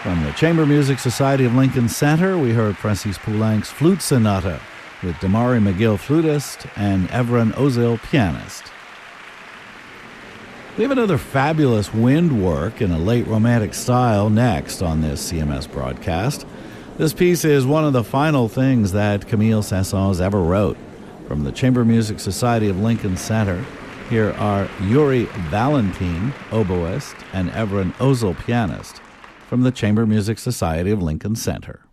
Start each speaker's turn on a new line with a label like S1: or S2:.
S1: From the Chamber Music Society of Lincoln Center, we heard Francis Poulenc's Flute Sonata with Damari McGill, flutist, and Evren Ozil, pianist. We have another fabulous wind work in a late romantic style next on this CMS broadcast. This piece is one of the final things that Camille Saint-Saëns ever wrote. From the Chamber Music Society of Lincoln Center, here are Yuri Valentin, oboist, and Evren Ozil, pianist, from the Chamber Music Society of Lincoln Center.